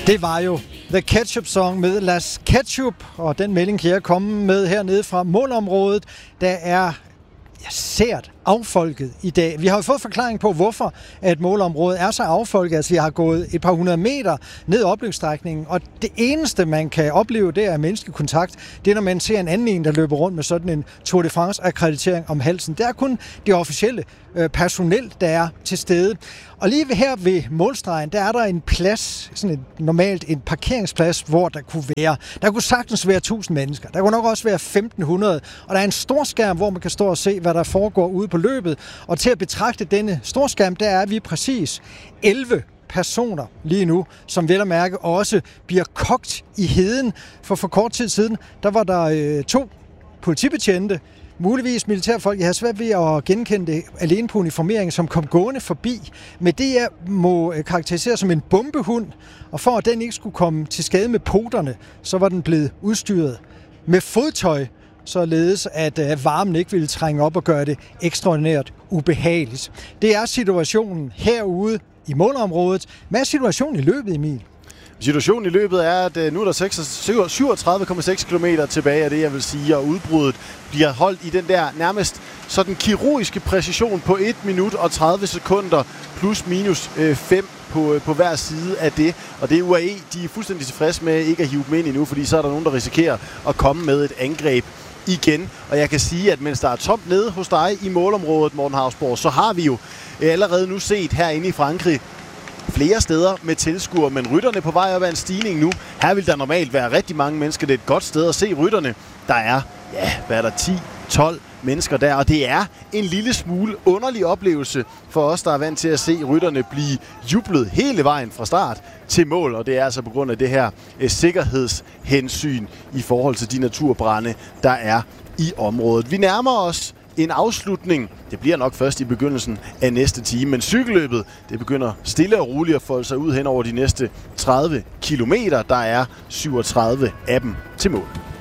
Det var jo The Ketchup Song med Las Ketchup, og den melding kan jeg komme med hernede fra målområdet. Der er sært affolket i dag. Vi har jo fået forklaring på, hvorfor at målområdet er så affolket. Altså, vi har gået et par 100 meter ned opløbsstrækningen, og det eneste, man kan opleve, det er menneskekontakt. Det er, når man ser en anden en, der løber rundt med sådan en Tour de France-akkreditering om halsen. Det er kun det officielle personel, der er til stede. Og lige her ved målstregen, der er der en plads, sådan normalt en parkeringsplads, hvor der kunne sagtens være 1000 mennesker. Der kunne nok også være 1500, og der er en stor skærm, hvor man kan stå og se, hvad der foregår ude på løbet. Og til at betragte denne storskærm, der er vi præcis 11 personer lige nu, som vel at mærke også bliver kogt i heden. For kort tid siden, der var der 2 politibetjente, muligvis militærfolk. Jeg har svært ved at genkende det alene på uniformering, som kom gående forbi. Men det jeg må karakterisere som en bombehund, og for at den ikke skulle komme til skade med poterne, så var den blevet udstyret med fodtøj, således at varmen ikke ville trænge op og gøre det ekstraordinært ubehageligt. Det er situationen herude i målområdet. Hvad er situationen i løbet, Emil? Situationen i løbet er, at nu er der 37,6 km tilbage af det, jeg vil sige, og udbruddet bliver holdt i den der nærmest sådan kirurgiske præcision på 1 minut og 30 sekunder plus minus 5 på hver side af det. Og det er UAE, de er fuldstændig tilfredse med ikke at hive dem ind endnu, fordi så er der nogen, der risikerer at komme med et angreb igen. Og jeg kan sige, at mens der er tomt nede hos dig i målområdet, Morten Hausborg, så har vi jo allerede nu set herinde i Frankrig flere steder med tilskuere, men rytterne på vej op ad en stigning nu. Her vil der normalt være rigtig mange mennesker. Det er et godt sted at se rytterne. Der er, hvad er der, 10-12 mennesker der, og det er en lille smule underlig oplevelse for os, der er vant til at se rytterne blive jublet hele vejen fra start til mål, og det er altså på grund af det her sikkerhedshensyn i forhold til de naturbrande, der er i området. Vi nærmer os en afslutning. Det bliver nok først i begyndelsen af næste time, men cykelløbet, det begynder stille og roligt at folde sig ud hen over de næste 30 kilometer. Der er 37 af dem til mål.